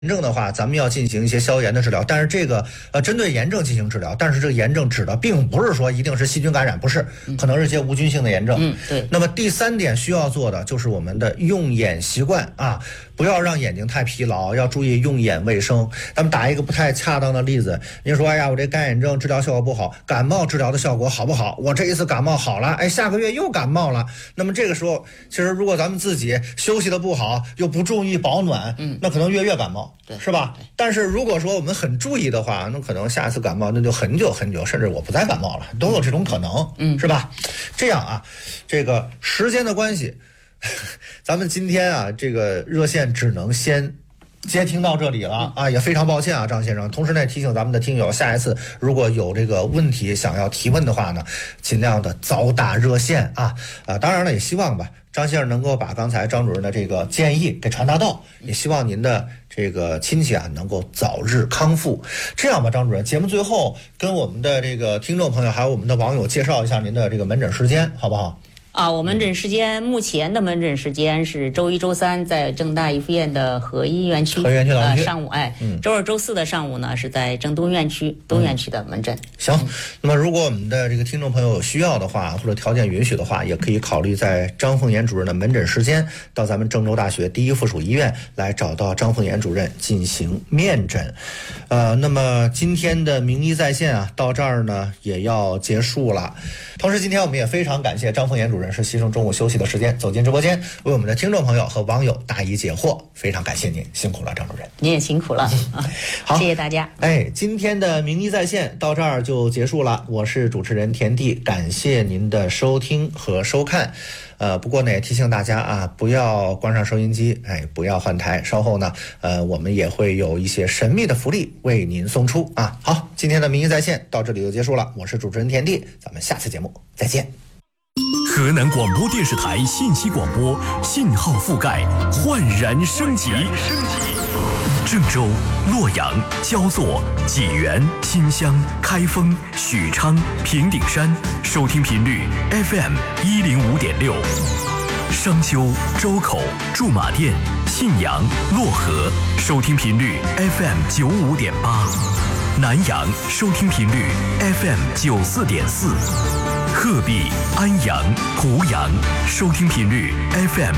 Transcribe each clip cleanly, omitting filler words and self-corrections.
症的话，咱们要进行一些消炎的治疗，但是这个针对炎症进行治疗，但是这个炎症指的并不是说一定是细菌感染，不是，可能是一些无菌性的炎症。 对。 那么第3点需要做的就是我们的用眼习惯啊，不要让眼睛太疲劳，要注意用眼卫生。咱们打一个不太恰当的例子，您说，哎呀，我这干眼症治疗效果不好，感冒治疗的效果好不好？我这一次感冒好了，哎，下个月又感冒了。那么这个时候，其实如果咱们自己休息的不好，又不注意保暖，那可能月感冒。是吧？但是如果说我们很注意的话，那可能下一次感冒那就很久很久，甚至我不再感冒了，都有这种可能，是吧？这样啊，这个时间的关系，咱们今天啊，这个热线只能先接听到这里了啊，也非常抱歉啊，张先生。同时呢，提醒咱们的听友，下一次如果有这个问题想要提问的话呢，尽量的早打热线啊。当然了，也希望吧，张先生能够把刚才张主任的这个建议给传达到，也希望您的这个亲戚啊能够早日康复。这样吧，张主任，节目最后跟我们的这个听众朋友还有我们的网友介绍一下您的这个门诊时间，好不好？ 我门诊时间目前的门诊时间是周一、周三在正大一附院的合一院区，上午周二、周四的上午呢是在正东院区的门诊。 行，那么如果我们的这个听众朋友有需要的话，或者条件允许的话，也可以考虑在张凤岩主任的门诊时间到咱们郑州大学第一附属医院来找到张凤岩主任进行面诊。那么今天的名医在线啊，到这儿呢也要结束了。同时，今天我们也非常感谢张凤岩主任是牺牲中午休息的时间走进直播间，为我们的听众朋友和网友答疑解惑，非常感谢您，辛苦了，张主任。 您也辛苦了好，谢谢大家。 今天的名医在线到这儿就结束了，我是主持人田地，感谢您的收听和收看。不过呢，也提醒大家啊，不要关上收音机，不要换台。稍后呢，我们也会有一些神秘的福利为您送出啊。好，今天的名医在线到这里就结束了，我是主持人田地，咱们下次节目再见。 河南广播电视台信息广播信号覆盖焕然升级。郑州、洛阳、焦作、济源、新乡、开封、许昌、平顶山收听频率 FM 105.6，商丘、周口、驻马店、信阳、漯河收听频率 FM 95.8，南阳收听频率 FM 94.4，鹤壁、安阳、湖阳收听频率 FM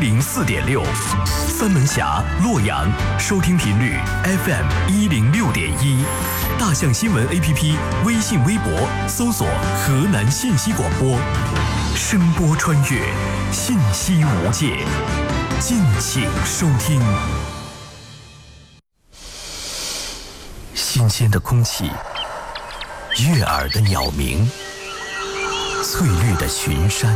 104.6，三门峡、洛阳收听频率 FM 106.1，大象新闻 APP 微信微博搜索河南信息广播，声波穿越，信息无界，敬请收听。新鲜的空气，悦耳的鸟鸣，翠绿的群山。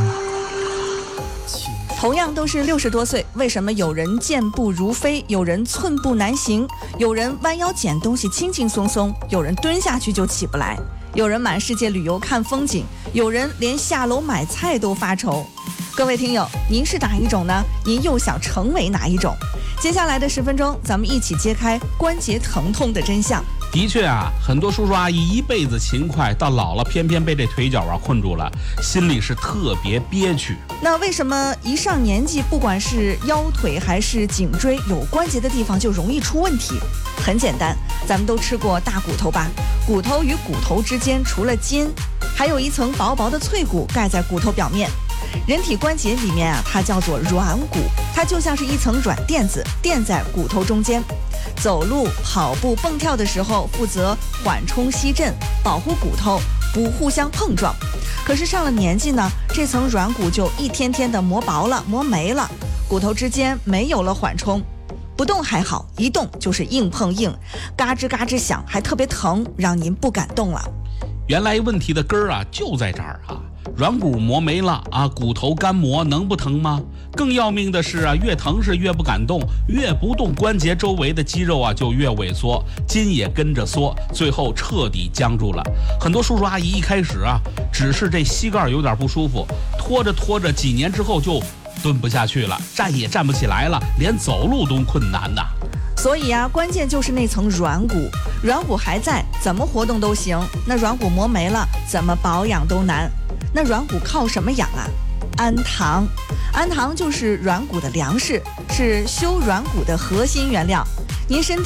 同样都是60多岁，为什么有人健步如飞，有人寸步难行，有人弯腰捡东西轻轻松松，有人蹲下去就起不来，有人满世界旅游看风景，有人连下楼买菜都发愁？各位听友，您是哪一种呢？您又想成为哪一种？接下来的10分钟，咱们一起揭开关节疼痛的真相。 的确啊，很多叔叔阿姨一辈子勤快，到老了偏偏被这腿脚困住了，心里是特别憋屈。 那为什么一上年纪，不管是腰腿还是颈椎有关节的地方就容易出问题？很简单，咱们都吃过大骨头吧？骨头与骨头之间除了筋，还有一层薄薄的脆骨盖在骨头表面。人体关节里面啊，它叫做软骨，它就像是一层软垫子，垫在骨头中间。走路、跑步、蹦跳的时候，负责缓冲吸震，保护骨头不互相碰撞。可是上了年纪呢，这层软骨就一天天的磨薄了、磨没了，骨头之间没有了缓冲。不动还好，一动就是硬碰硬，嘎吱嘎吱响，还特别疼，让您不敢动了。 原来问题的根儿啊，就在这儿啊。软骨磨没了啊，骨头干磨能不疼吗？更要命的是啊，越疼是越不敢动，越不动关节周围的肌肉啊就越萎缩，筋也跟着缩，最后彻底僵住了。很多叔叔阿姨一开始啊，只是这膝盖有点不舒服，拖着拖着几年之后就蹲不下去了，站也站不起来了，连走路都困难呐。 所以啊，关键就是那层软骨，软骨还在，怎么活动都行；那软骨磨没了，怎么保养都难。那软骨靠什么养啊？氨糖，氨糖就是软骨的粮食，是修软骨的核心原料。 您身